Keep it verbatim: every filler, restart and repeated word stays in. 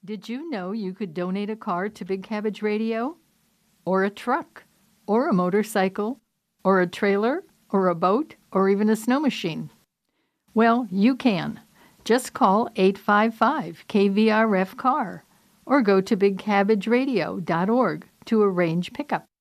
Did you know you could donate a car to Big Cabbage Radio? Or a truck? Or a motorcycle? Or a trailer? Or a boat? Or even a snow machine? Well, you can. Just call eight five five K V R F C A R or go to big cabbage radio dot org to arrange pickup.